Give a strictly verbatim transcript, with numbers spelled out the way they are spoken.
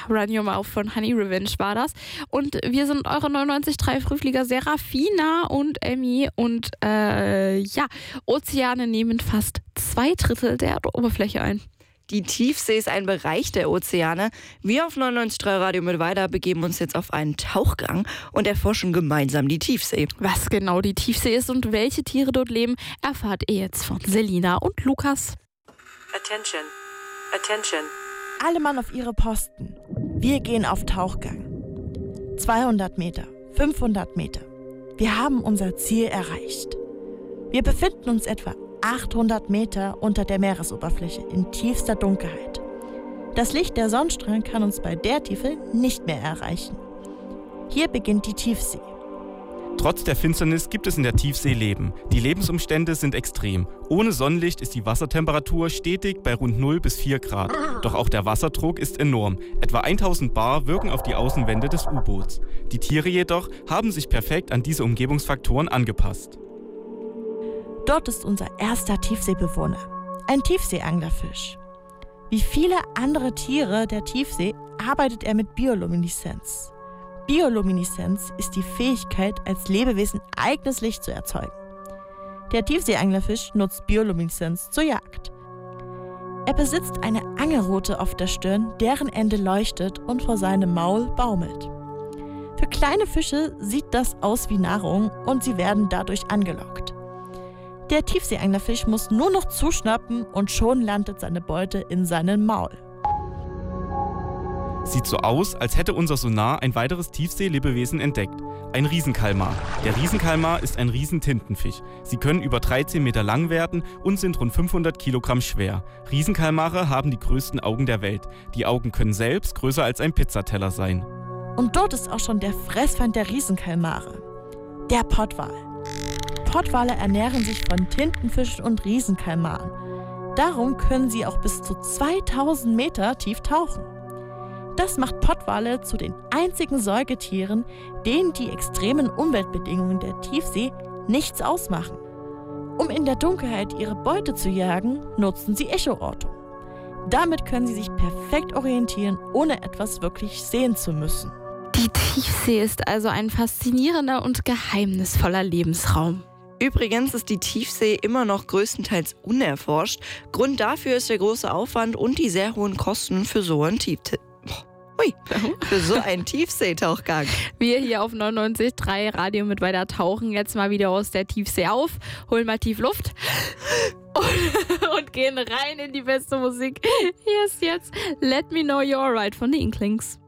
Radio mal auf von Honey Revenge war das. Und wir sind eure neunundneunzig Komma drei Frühflieger Serafina und Emmy. Und äh, ja, Ozeane nehmen fast zwei Drittel der Erdoberfläche ein. Die Tiefsee ist ein Bereich der Ozeane. Wir auf neunundneunzig Komma drei Radio Mittweida begeben uns jetzt auf einen Tauchgang und erforschen gemeinsam die Tiefsee. Was genau die Tiefsee ist und welche Tiere dort leben, erfahrt ihr jetzt von Selina und Lukas. Attention, attention. Alle Mann auf ihre Posten. Wir gehen auf Tauchgang. zweihundert Meter, fünfhundert Meter. Wir haben unser Ziel erreicht. Wir befinden uns etwa achthundert Meter unter der Meeresoberfläche in tiefster Dunkelheit. Das Licht der Sonnenstrahlen kann uns bei der Tiefe nicht mehr erreichen. Hier beginnt die Tiefsee. Trotz der Finsternis gibt es in der Tiefsee Leben. Die Lebensumstände sind extrem. Ohne Sonnenlicht ist die Wassertemperatur stetig bei rund null bis vier Grad. Doch auch der Wasserdruck ist enorm. Etwa tausend Bar wirken auf die Außenwände des U-Boots. Die Tiere jedoch haben sich perfekt an diese Umgebungsfaktoren angepasst. Dort ist unser erster Tiefseebewohner, ein Tiefseeanglerfisch. Wie viele andere Tiere der Tiefsee arbeitet er mit Biolumineszenz. Biolumineszenz ist die Fähigkeit, als Lebewesen eigenes Licht zu erzeugen. Der Tiefseeanglerfisch nutzt Biolumineszenz zur Jagd. Er besitzt eine Angelrute auf der Stirn, deren Ende leuchtet und vor seinem Maul baumelt. Für kleine Fische sieht das aus wie Nahrung und sie werden dadurch angelockt. Der Tiefseeanglerfisch muss nur noch zuschnappen und schon landet seine Beute in seinem Maul. Sieht so aus, als hätte unser Sonar ein weiteres Tiefseelebewesen entdeckt. Ein Riesenkalmar. Der Riesenkalmar ist ein Riesentintenfisch. Sie können über dreizehn Meter lang werden und sind rund fünfhundert Kilogramm schwer. Riesenkalmare haben die größten Augen der Welt. Die Augen können selbst größer als ein Pizzateller sein. Und dort ist auch schon der Fressfeind der Riesenkalmare, der Pottwal. Pottwale ernähren sich von Tintenfischen und Riesenkalmaren. Darum können sie auch bis zu zweitausend Meter tief tauchen. Das macht Pottwale zu den einzigen Säugetieren, denen die extremen Umweltbedingungen der Tiefsee nichts ausmachen. Um in der Dunkelheit ihre Beute zu jagen, nutzen sie Echoortung. Damit können sie sich perfekt orientieren, ohne etwas wirklich sehen zu müssen. Die Tiefsee ist also ein faszinierender und geheimnisvoller Lebensraum. Übrigens ist die Tiefsee immer noch größtenteils unerforscht. Grund dafür ist der große Aufwand und die sehr hohen Kosten für so einen Tief- Ui, für so einen Tiefseetauchgang. Wir hier auf neunundneunzig Komma drei Radio Mittweida tauchen jetzt mal wieder aus der Tiefsee auf, holen mal tief Luft und, und gehen rein in die beste Musik. Hier ist jetzt Let Me Know You're Right von den Inklings.